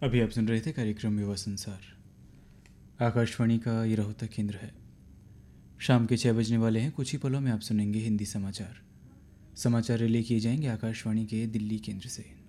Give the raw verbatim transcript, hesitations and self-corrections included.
अभी आप सुन रहे थे कार्यक्रम युवा संसार। आकाशवाणी का ये रोहतक केंद्र है। शाम के छः बजने वाले हैं। कुछ ही पलों में आप सुनेंगे हिंदी समाचार। समाचार रिले किए जाएंगे आकाशवाणी के दिल्ली केंद्र से।